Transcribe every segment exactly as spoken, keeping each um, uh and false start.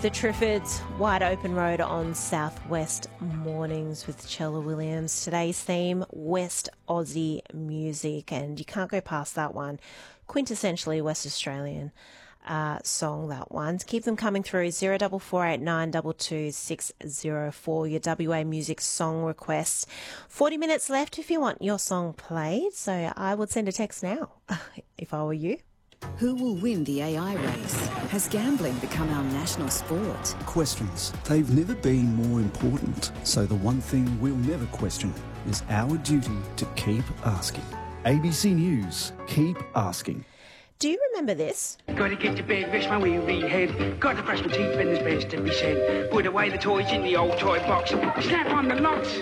The Triffids, Wide Open Road on Southwest Mornings with Chella Williams. Today's theme, West Aussie music, and you can't go past that one. Quintessentially West Australian uh, song, that one. Keep them coming through, zero four four eight nine two two six zero four, your W A Music song requests. forty minutes left if you want your song played, so I would send a text now if I were you. Who will win the A I race? Has gambling become our national sport? Questions. They've never been more important. So the one thing we'll never question is our duty to keep asking. A B C News. Keep asking. Do you remember this? Gotta get to bed, rest my weary head. Gotta brush my teeth and there's best to be said. Put away the toys in the old toy box. Snap on the locks.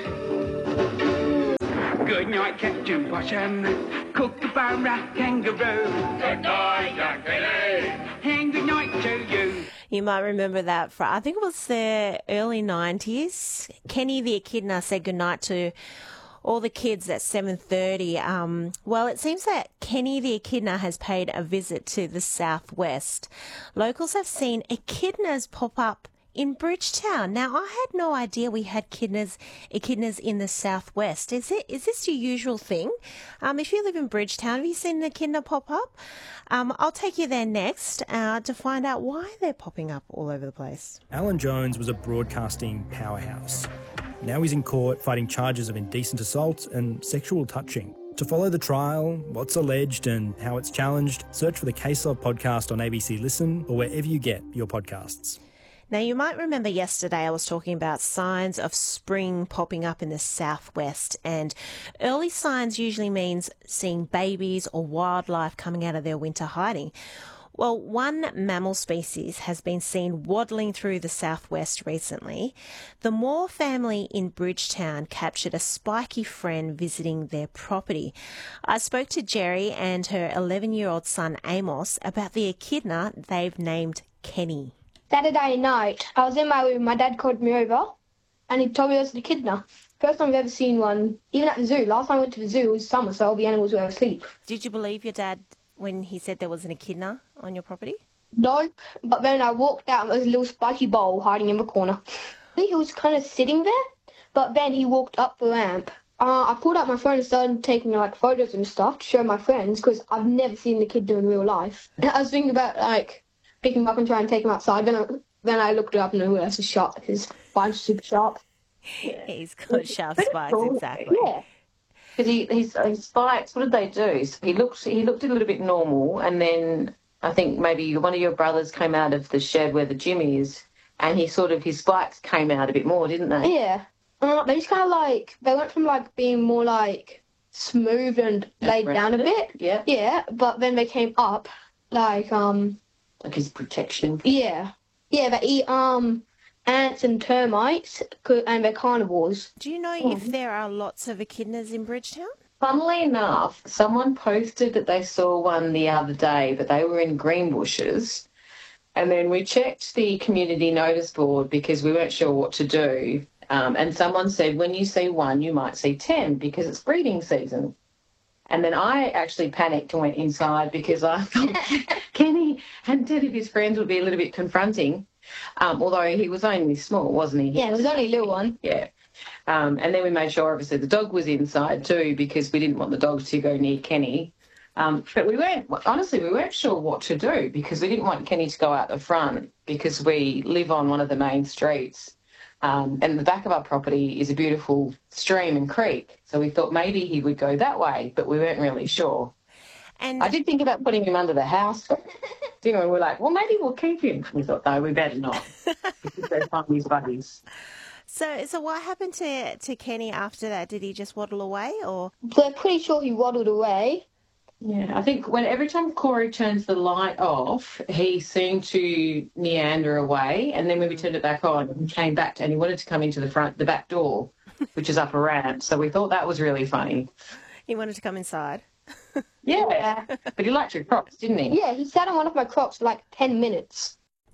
Good night, Captain Possum. Kookaburra kangaroo. Good night, Young Billy. And good night to you. You might remember that for, I think it was the early nineties. Kenny the Echidna said goodnight to all the kids at seven thirty. Um, well, it seems that Kenny the Echidna has paid a visit to the southwest. Locals have seen echidnas pop up in Bridgetown. Now, I had no idea we had echidnas, echidnas in the southwest. Is it? Is this your usual thing? Um, if you live in Bridgetown, have you seen an echidna pop up? Um, I'll take you there next uh, to find out why they're popping up all over the place. Alan Jones was a broadcasting powerhouse. Now he's in court fighting charges of indecent assault and sexual touching. To follow the trial, what's alleged and how it's challenged, search for the Case Log podcast on A B C Listen or wherever you get your podcasts. Now, you might remember yesterday I was talking about signs of spring popping up in the southwest, and early signs usually means seeing babies or wildlife coming out of their winter hiding. Well, one mammal species has been seen waddling through the southwest recently. The Moore family in Bridgetown captured a spiky friend visiting their property. I spoke to Jerry and her eleven-year-old son Amos about the echidna they've named Kenny. Saturday night, I was in my room. My dad called me over and he told me there was an echidna. First time I've ever seen one, even at the zoo. Last time I went to the zoo, it was summer, so all the animals were asleep. Did you believe your dad when he said there was an echidna on your property? No, but then I walked out and there was a little spiky bowl hiding in the corner. I think he was kind of sitting there, but then he walked up the ramp. Uh, I pulled out my phone and started taking like photos and stuff to show my friends because I've never seen an echidna in real life. And I was thinking about like picking him up and try and take him outside. Then I, then I looked it up and realised his sharp. His spines are super sharp. He's got sharp spines, exactly. Yeah. Because he, his, his spikes, what did they do? So he looked he looked a little bit normal, and then I think maybe one of your brothers came out of the shed where the gym is, and he sort of, his spikes came out a bit more, didn't they? Yeah. Uh, they just kind of like, they went from like being more like smooth and laid down a bit. Yeah. Yeah, but then they came up like, um... like his protection. Yeah. Yeah, they eat um ants and termites, and they're carnivores. Do you know Oh. if there are lots of echidnas in Bridgetown? Funnily enough, someone posted that they saw one the other day, but they were in Greenbushes. And then we checked the community notice board because we weren't sure what to do. Um, and someone said, when you see one, you might see ten because it's breeding season. And then I actually panicked and went inside because I thought Kenny and ten of his friends would be a little bit confronting, um, although he was only small, wasn't he? Yeah, it was only a little one. Yeah. Um, and then we made sure, obviously, the dog was inside too because we didn't want the dogs to go near Kenny. Um, but we weren't, honestly, we weren't sure what to do because we didn't want Kenny to go out the front because we live on one of the main streets. Um, and the back of our property is a beautiful stream and creek. So we thought maybe he would go that way, but we weren't really sure. And I did think about putting him under the house. You know, we were like, well, maybe we'll keep him. We thought, no, we better not because they're fun, his buddies. So, so what happened to to Kenny after that? Did he just waddle away, or? They're pretty sure he waddled away. Yeah, I think when every time Corey turns the light off, he seemed to meander away, and then when we turned it back on, he came back to, and he wanted to come into the front, the back door, which is up a ramp. So we thought that was really funny. He wanted to come inside. Yeah, but he liked your Crocs, didn't he? Yeah, he sat on one of my Crocs for like ten minutes.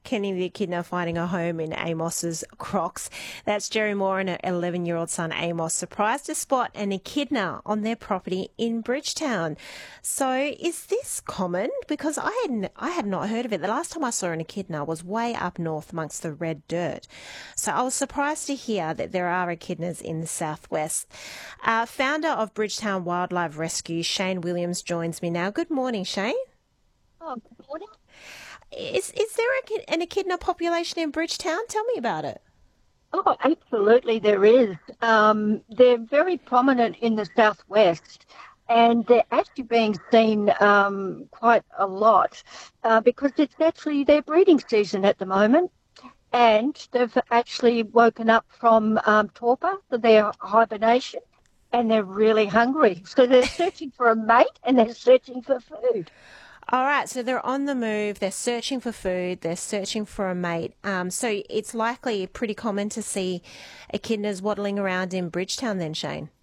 Kenny the echidna finding a home in Amos's crocs. That's Jerry Moore and her eleven-year-old son Amos surprised to spot an echidna on their property in Bridgetown. So is this common? Because I had, I had not heard of it. The last time I saw an echidna was way up north amongst the red dirt. So I was surprised to hear that there are echidnas in the southwest. Uh, founder of Bridgetown Wildlife Rescue, Shane Williams, joins me now. Good morning, Shane. Oh, good morning. Is is there a, an echidna population in Bridgetown? Tell me about it. Oh, absolutely there is. Um, they're very prominent in the southwest, and they're actually being seen um, quite a lot uh, because it's actually their breeding season at the moment, and they've actually woken up from um, torpor, their hibernation, and they're really hungry. So they're searching for a mate and they're searching for food. All right, so they're on the move, they're searching for food, they're searching for a mate. Um, so it's likely pretty common to see echidnas waddling around in Bridgetown then, Shane?